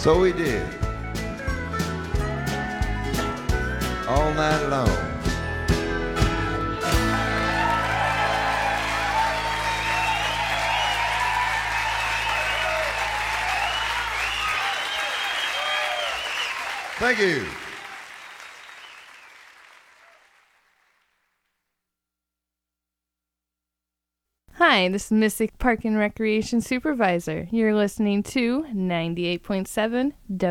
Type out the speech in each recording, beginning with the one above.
So we did. All night long. Thank you. Hi, this is Mystic Park and Recreation Supervisor. You're listening to 98.7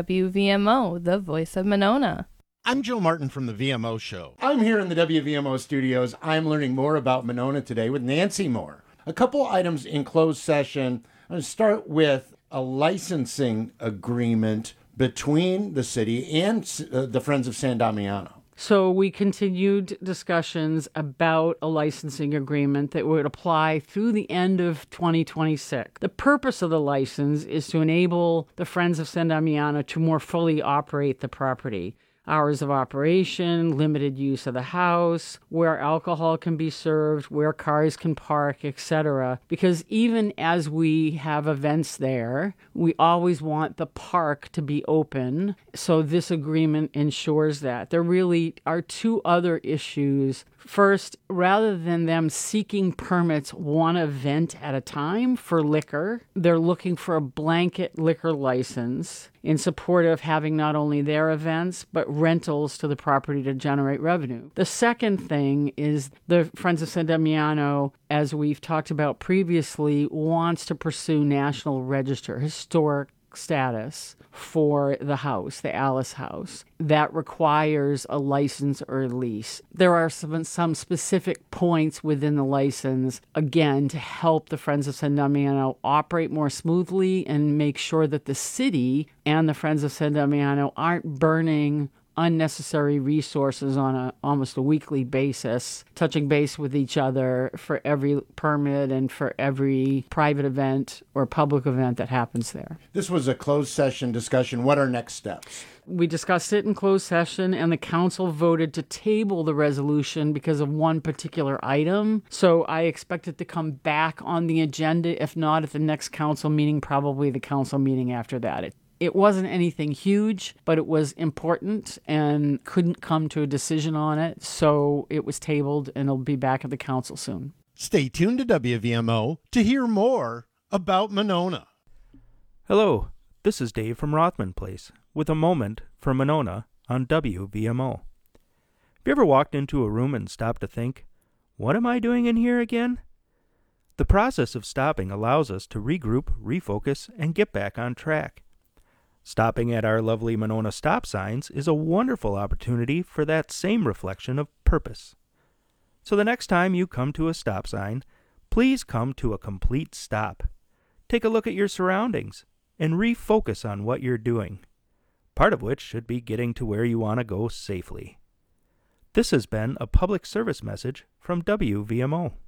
WVMO, the voice of Monona. I'm Joe Martin from the VMO Show. I'm here in the WVMO studios. I'm learning more about Monona today with Nancy Moore. A couple items in closed session. I'm going to start with a licensing agreement between the city and the Friends of San Damiano. So we continued discussions about a licensing agreement that would apply through the end of 2026. The purpose of the license is to enable the Friends of San Damiano to more fully operate the property. Hours of operation, limited use of the house, where alcohol can be served, where cars can park, etc. Because even as we have events there, we always want the park to be open. So this agreement ensures that. There really are two other issues. First, rather than them seeking permits one event at a time for liquor, they're looking for a blanket liquor license in support of having not only their events, but rentals to the property to generate revenue. The second thing is the Friends of San Damiano, as we've talked about previously, wants to pursue National Register historic status for the house, the Alice House. That requires a license or a lease. There are some specific points within the license, again, to help the Friends of San Damiano operate more smoothly and make sure that the city and the Friends of San Damiano aren't burning unnecessary resources on almost a weekly basis, touching base with each other for every permit and for every private event or public event that happens there. This was a closed session discussion. What are next steps? We discussed it in closed session, and the council voted to table the resolution because of one particular item. So I expect it to come back on the agenda, if not at the next council meeting, probably the council meeting after that. It wasn't anything huge, but it was important and couldn't come to a decision on it. So it was tabled, and it'll be back at the council soon. Stay tuned to WVMO to hear more about Monona. Hello, this is Dave from Rothman Place with a moment for Monona on WVMO. Have you ever walked into a room and stopped to think, what am I doing in here again? The process of stopping allows us to regroup, refocus, and get back on track. Stopping at our lovely Monona stop signs is a wonderful opportunity for that same reflection of purpose. So the next time you come to a stop sign, please come to a complete stop. Take a look at your surroundings and refocus on what you're doing, part of which should be getting to where you want to go safely. This has been a public service message from WVMO.